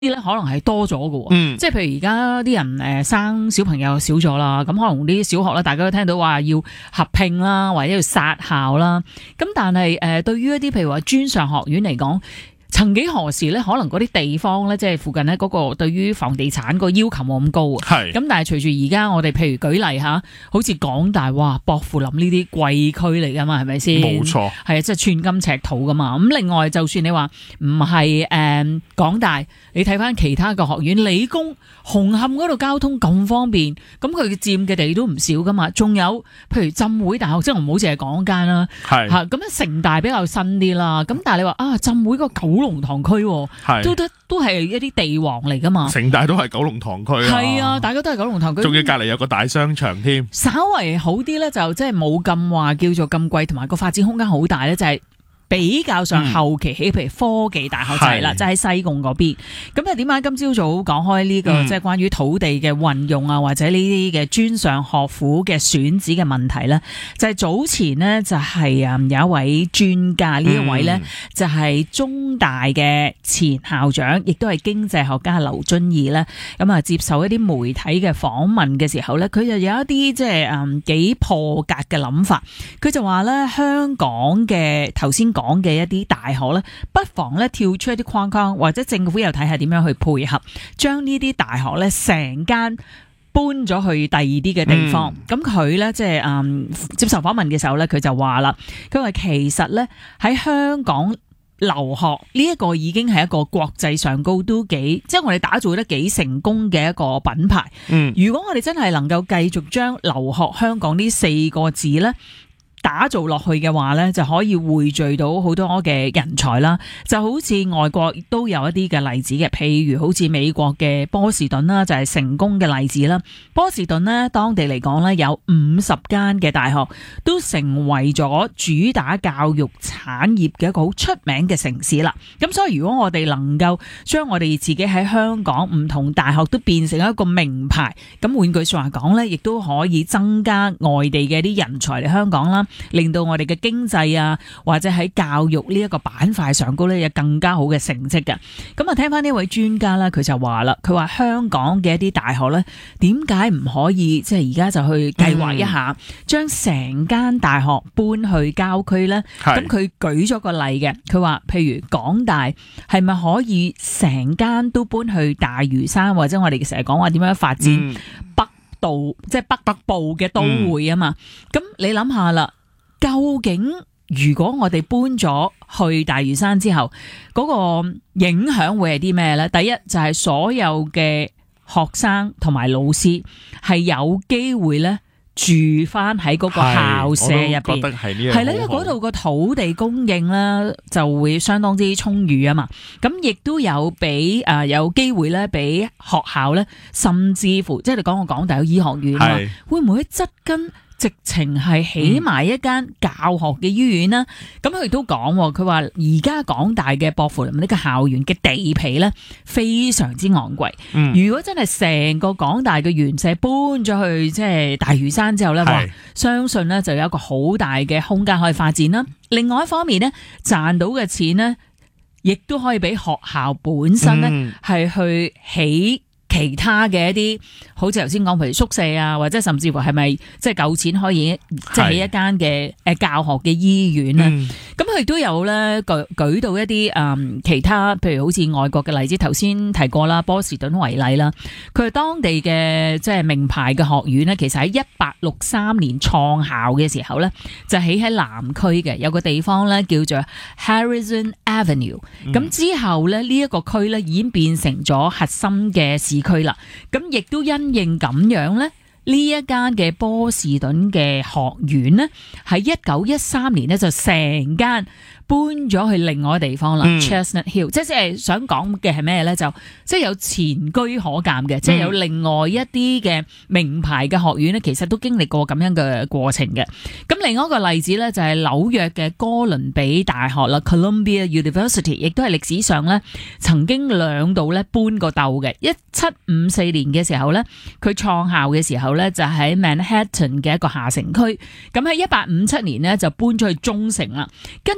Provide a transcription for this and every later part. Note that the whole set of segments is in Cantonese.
啲咧可能係多咗嘅，即係譬如而家啲人生小朋友少咗啦，咁可能啲小學咧，大家都聽到話要合併啦，或者要殺校啦，咁但係對於一啲譬如話專上學院嚟講，曾幾何時咧，可能嗰啲地方咧，即係附近咧嗰個對於房地產個要求冇咁高啊。係。咁但係隨住而家我哋譬如舉例嚇，好似港大哇、薄扶林呢啲貴區嚟㗎嘛，係咪先？冇錯。係啊，即係寸金尺土㗎嘛。咁另外就算你話唔係港大，你睇返其他嘅學院，理工紅磡嗰度交通咁方便，咁佢佔嘅地都唔少㗎嘛。仲有譬如浸會大學，即係我唔好淨係講間啦。係。嚇咁樣城大比較新啲啦。咁但係你話啊，浸會個九龍塘區都係一啲地王嚟噶嘛，城大都係九龍塘區啊，係啊，大家都係九龍塘區，仲要隔籬有個大商場添，稍為好啲咧就即係冇咁話叫做咁貴，同埋個發展空間好大咧，就係比較上後期起，譬如科技大學就係啦，就喺西貢嗰邊。咁啊，點解今朝早講開呢個即係關於土地嘅運用啊，或者呢啲嘅專上學府嘅選址嘅問題咧？就係早前呢，就係有一位專家，呢一位咧就係中大嘅前校長，亦都係經濟學家劉遵義咧。咁啊，接受一啲媒體嘅訪問嘅時候咧，佢就有一啲即係幾破格嘅諗法。佢就話咧，香港嘅頭先講嘅一啲大學咧，不妨咧跳出一啲框框，或者政府又睇下點樣去配合，將呢啲大學咧成間搬咗去第二啲嘅地方。咁佢咧即係接受訪問嘅時候咧，佢就話啦，佢話其實咧喺香港留學呢一個已經係一個國際上高都幾，即係我哋打造得幾成功嘅一個品牌。如果我哋真係能夠繼續將留學香港呢4個字咧打造落去嘅話咧，就可以匯聚到好多嘅人才啦。就好似外國都有一啲嘅例子嘅，譬如好似美國嘅波士頓啦，就係成功嘅例子啦。波士頓呢，當地嚟講咧，有50間嘅大學都成為咗主打教育產業嘅一個好出名嘅城市啦。咁所以如果我哋能夠將我哋自己喺香港唔同大學都變成一個名牌，咁換句說話講咧，亦都可以增加外地嘅啲人才嚟香港啦。令到我哋嘅經濟啊，或者喺教育呢一個板塊上高咧，有更加好嘅成績嘅。咁啊，聽翻呢位專家啦，佢就話啦，佢話香港嘅一啲大學咧，點解唔可以即係而家就去計劃一下，將成間大學搬去郊區咧？咁佢舉咗個例嘅，佢話譬如港大係咪可以成間都搬去大嶼山，或者我哋成日講話點樣發展北道，即係北部嘅都會啊嘛？咁你諗下啦。究竟如果我哋搬咗去大嶼山之後，嗰個影響會係啲咩呢？第一就係所有嘅學生同埋老師係有機會咧住翻喺嗰個校舍入邊，係啦，因為嗰度個土地供應咧就會相當之充裕啊嘛。咁亦都有俾有機會咧俾學校咧，甚至乎即係你講我港大有醫學院啊，會唔會側跟？直情係起埋一間教學嘅醫院啦，咁佢亦都講，佢話而家港大嘅薄扶林呢個校園嘅地皮咧非常之昂貴。如果真係成個港大嘅園舍搬咗去即係大嶼山之後咧，哇，相信咧就有一個好大嘅空間可以發展啦。另外一方面咧，賺到嘅錢咧，亦都可以俾學校本身咧係去起其他嘅一啲，好似頭先講，譬如宿舍啊，或者甚至乎係咪即係夠錢可以即係起一間嘅教學嘅醫院咧？咁佢都有咧舉到一啲其他，譬如好似外國嘅例子，頭先提過啦，波士頓為例啦，佢係當地嘅即係名牌嘅學院咧，其實喺1863年創校嘅時候咧，就起喺南區嘅，有個地方咧叫做 Harrison Avenue。咁之後咧呢一個區咧已經變成咗核心嘅市區啦，咁亦都因應咁樣咧，呢一間嘅波士頓嘅學院咧，喺1913年咧就成間搬咗去另外一個地方啦，Chestnut Hill， 即係想講嘅係咩咧？就即係有前居可鑑嘅，即係有另外一啲嘅名牌嘅學院咧，其實都經歷過咁樣嘅過程嘅。咁另外一個例子咧，就係紐約嘅哥倫比大學啦 ，Columbia University， 亦都係歷史上咧曾經兩度咧搬過竇嘅。1754年嘅時候咧，佢創校嘅時候咧就喺 Manhattan 嘅一個下城區，咁喺1857年咧就搬咗去中城啦，跟住最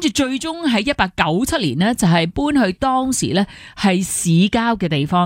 終喺1897年呢，就係搬去當時呢係市郊嘅地方。